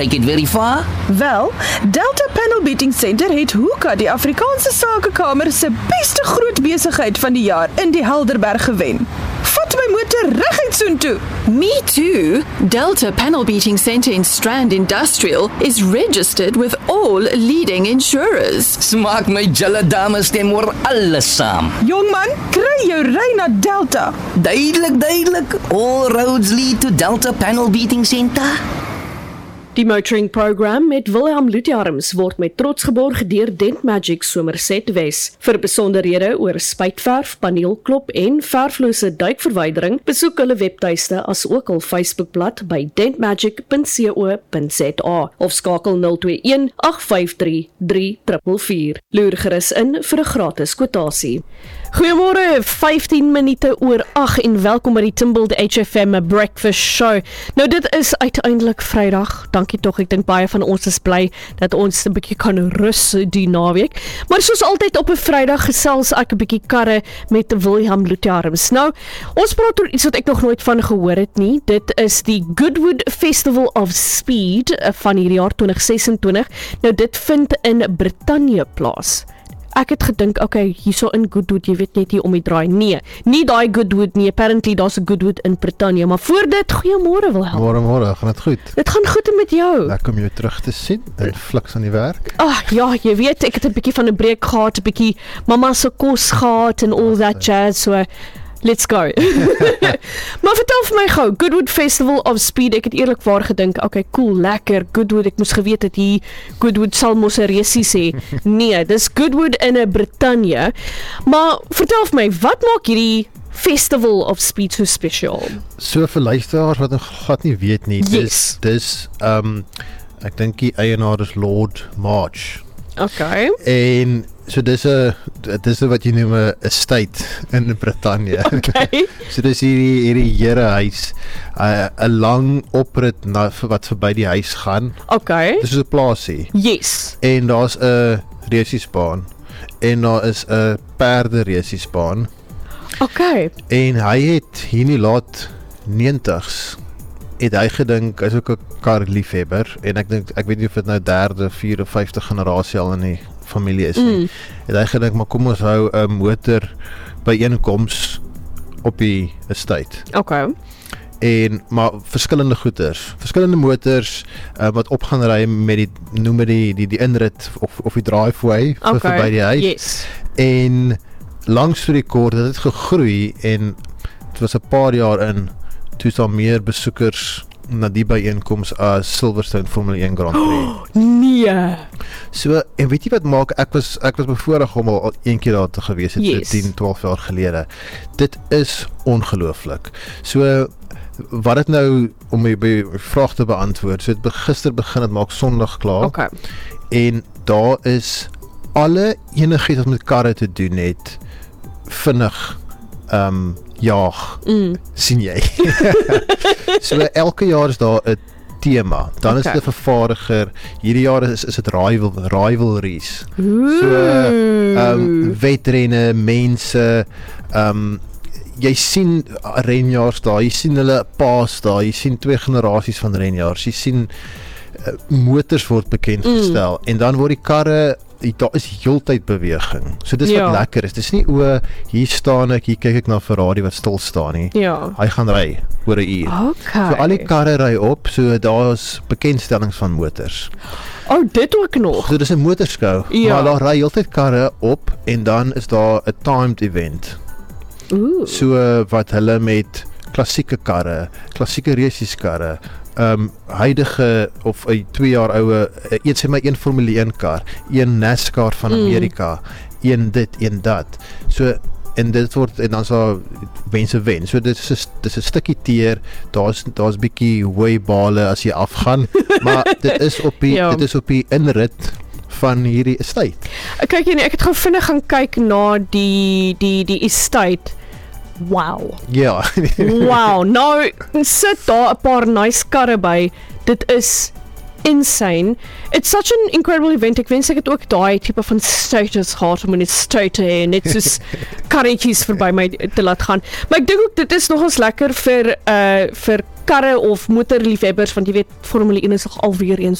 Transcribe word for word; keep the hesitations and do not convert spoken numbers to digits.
Take it very far? Wel, Delta Panel Beating Center het Hoeka die Afrikaanse Sakekamer se beste groot besigheid van die jaar in die Helderberg gewen. Vat my motor reguit soontoe. Me too. Delta Panel Beating Center in Strand Industrial is registered with all leading insurers. Smaak my julle dames stem oor alles saam. Jongman, kry jou ry na Delta. Duidelik, duidelik. All roads lead to Delta Panel Beating Center. Die motoring program met Wilhelm Lutjarms word met trots geborg deur Dent Magic Somerset Wes. Vir besonderhede oor spuitverf, paneelklop en verflose duikverwydering, besoek hulle webtuiste as ook hul Facebookblad by dentmagic punt co punt za of skakel nul twee een agt vyf drie drie vier vier. Loer gerus in vir 'n gratis kwotasie. Goeiemôre, vyftien minute oor agt en welkom by die Timbled H F M Breakfast Show. Nou dit is uiteindelik Vrydag. Dankie tog, ek dink baie van ons is bly dat ons 'n bietjie kan rus die naweek. Maar soos altyd op 'n Vrydag gesels ek 'n bietjie karre met Wilhelm Lutjarms. Nou, ons praat oor iets wat ek nog nooit van gehoor het nie. Dit is die Goodwood Festival of Speed van hierdie jaar twintig ses en twintig. Nou dit vind in Brittanje plaas. Ek het gedink, okay, hierso in Goodwood, jy weet net hier om die draai. Nee, nie daai Goodwood nie. Apparently daar's 'n Goodwood in Brittanje, maar voor dit, goeiemôre Wilhelm. Môre môre, gaan dit goed? Dit gaan goed en met jou. Lekker om jou terug te sien en fliks aan die werk. Ag ah, ja, jy weet, ek het 'n bietjie van 'n breek gehad, 'n bietjie mamma se kos gehad en all that jazz, so let's go. Maar vertel vir my gou, Goodwood Festival of Speed, ek het eerlikwaar gedink, okay, cool, lekker, Goodwood, ek moes geweet dat hier Goodwood sal mos 'n resie sê. Nee, dis Goodwood in 'n Brittanje. Maar vertel vir my, wat maak hierdie Festival of Speed so spesiaal? So vir luisteraars wat nog glad nie weet nie, dis yes. dis um ek dink die eienaar is Lord March. Okay. En so dis 'n dis wat jy noem 'n estate in Brittanje. Okay. So dis hierdie hierdie herehuis, 'n 'n lang oprit na wat verby die huis gaan. Okay. Dis 'n plaasie. Yes. En daar's 'n resiesbaan en daar is 'n perde resiesbaan. Okay. En hy het hier in die laat negentigs het hy gedink, hy is ook 'n karliefhebber en ek dink ek weet nie of dit nou derde, vierde, vyfde generasie al in die familie is nie. Mm. Het hy gedink, maar kom ons hou 'n motor byeenkoms op die estate. Okay. En maar verskillende goeders, verskillende motors uh, wat op gaan ry met die noem dit die die die inrit of of die driveway okay. vir verby die huis. Yes. En langs die rekord het dit gegroei en dit was 'n paar jaar in toe daar meer besoekers na die byeenkoms as Silverstone Formule een Grand Prix. Oh, nee. So, en weet jy wat maak, ek was ek was bevoorreg om al een keer daar te gewees het, yes. tien, twaalf jaar gelede. Dit is ongelooflik. So, wat het nou, om my by vraag te beantwoord, so het gister begin, het maak Sondag klaar. Okay. En daar is alle enigiets wat met karre te doen het, vinnig um, jaag, mm. sien jy. So elke jaar is daar 'n tema, dan okay. is dit 'n vervaardiger, hierdie jaar is, is dit rival, rivalries. Ooh. So um, wedrenne, mense, um, jy sien renjaars daar, jy sien hulle paas daar, jy sien twee generasies van renjaars, jy sien uh, motors word bekend mm. gestel, en dan word die karre, daar is heeltyd beweging. So dis ja. wat lekker is. Dis nie o, hier staan ek, hier kyk ek na Ferrari wat stil staan nie. Ja. Hy gaan ry oor 'n uur. Okay. So al die karre ry op, so daar's bekendstellings van motors. Oh, dit ook nog. So dis 'n motorskou, ja. maar daar ry heeltyd karre op en dan is daar 'n timed event. Ooh. So wat hulle met klassieke karre, klassieke resieskarre, um, huidige of 'n twee jaar oue, een sê my een Formule een kar, een NASCAR van Amerika, mm. een dit, een dat. So en dit word en dan sal mense wen. So dit is 'n dis 'n stukkie teer. Daar's daar's bietjie hoëbale as jy afgaan, maar dit is op die ja. dit is op die inrit van hierdie estate. Kyk jy nie, ek het gou vinnig gaan kyk na die die die estate. Wow. Ja. Wow. Nou sit daar 'n paar nice karre by. Dit is insane. It's such an incredible event. Ek wens ek het ook daai tipe van status gehad om in 'n state en net soos karretjies verby my te laat gaan. Maar ek dink ook dit is nogals lekker vir uh vir karre of motorliefhebbers, want jy weet Formule een is nog alweer een